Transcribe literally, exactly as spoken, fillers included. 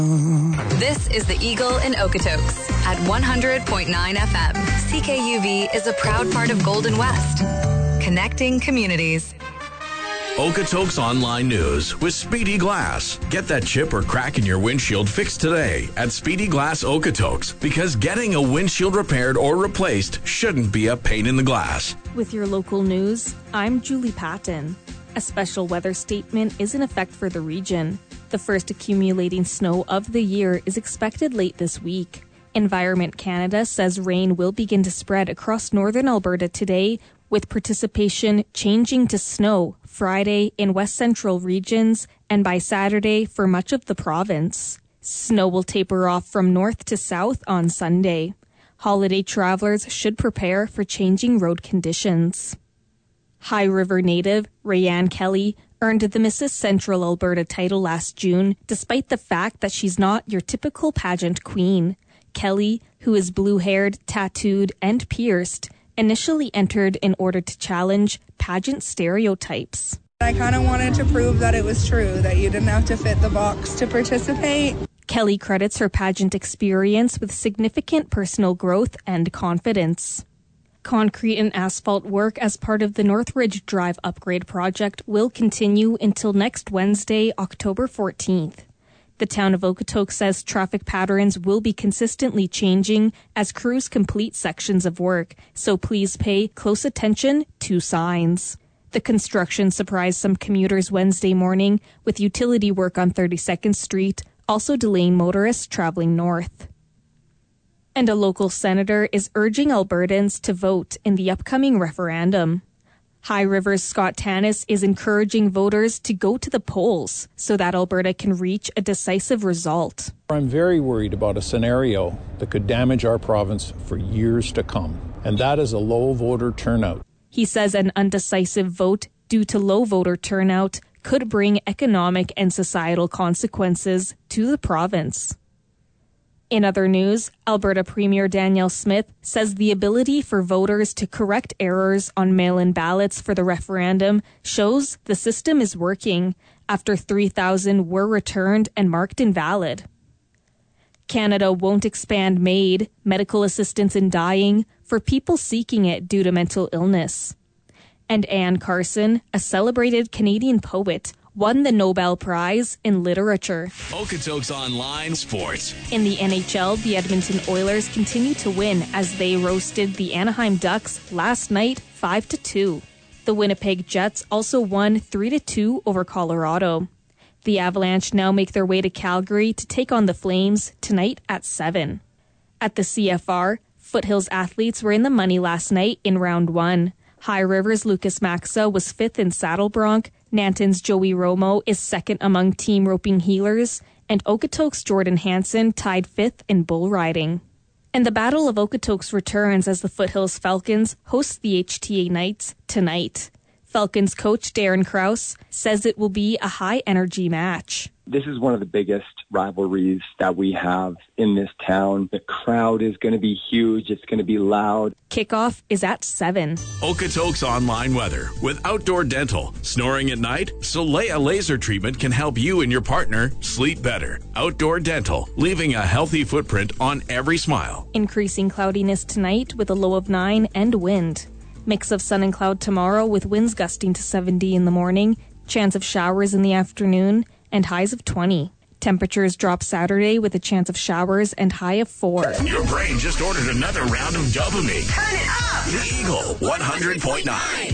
This is the Eagle in Okotoks at one hundred point nine F M. C K U V is a proud part of Golden West, connecting communities. Okotoks Online News with Speedy Glass. Get that chip or crack in your windshield fixed today at Speedy Glass Okotoks, because getting a windshield repaired or replaced shouldn't be a pain in the glass. With your local news, I'm Julie Patton. A special weather statement is in effect for the region. The first accumulating snow of the year is expected late this week. Environment Canada says rain will begin to spread across northern Alberta today, with participation changing to snow Friday in west central regions and by Saturday for much of the province. Snow will taper off from north to south on Sunday. Holiday travelers should prepare for changing road conditions. High River native Rayanne Kelly earned the Missus Central Alberta title last June, despite the fact that she's not your typical pageant queen. Kelly, who is blue-haired, tattooed, and pierced, initially entered in order to challenge pageant stereotypes. I kind of wanted to prove that it was true, that you didn't have to fit the box to participate. Kelly credits her pageant experience with significant personal growth and confidence. Concrete and asphalt work as part of the Northridge Drive upgrade project will continue until next Wednesday, October fourteenth. The town of Okotoks says traffic patterns will be consistently changing as crews complete sections of work, so please pay close attention to signs. The construction surprised some commuters Wednesday morning, with utility work on thirty-second Street also delaying motorists traveling north. And a local senator is urging Albertans to vote in the upcoming referendum. High River's Scott Tanis is encouraging voters to go to the polls so that Alberta can reach a decisive result. I'm very worried about a scenario that could damage our province for years to come, and that is a low voter turnout. He says an undecisive vote due to low voter turnout could bring economic and societal consequences to the province. In other news, Alberta Premier Danielle Smith says the ability for voters to correct errors on mail-in ballots for the referendum shows the system is working after three thousand were returned and marked invalid. Canada won't expand MAID, medical assistance in dying, for people seeking it due to mental illness. And Anne Carson, a celebrated Canadian poet, won the Nobel Prize in Literature. Okotoks Online Sports. In the N H L, the Edmonton Oilers continue to win as they roasted the Anaheim Ducks last night five to two. The Winnipeg Jets also won three to two over Colorado. The Avalanche now make their way to Calgary to take on the Flames tonight at seven. At the C F R, Foothills athletes were in the money last night in round one. High River's Lucas Maxa was fifth in saddle bronc, Nanton's Joey Romo is second among team roping heelers, and Okotoks' Jordan Hansen tied fifth in bull riding. And the Battle of Okotoks returns as the Foothills Falcons host the H T A Knights tonight. Falcons coach Darren Krause says it will be a high-energy match. This is one of the biggest rivalries that we have in this town. The crowd is going to be huge. It's going to be loud. Kickoff is at seven. Okotoks Online Weather with Outdoor Dental. Snoring at night? Solea Laser Treatment can help you and your partner sleep better. Outdoor Dental, leaving a healthy footprint on every smile. Increasing cloudiness tonight with a low of nine and wind. Mix of sun and cloud tomorrow with winds gusting to seventy in the morning, chance of showers in the afternoon, and highs of twenty. Temperatures drop Saturday with a chance of showers and high of four. Your brain just ordered another round of dopamine. Turn it up! The Eagle one hundred point nine.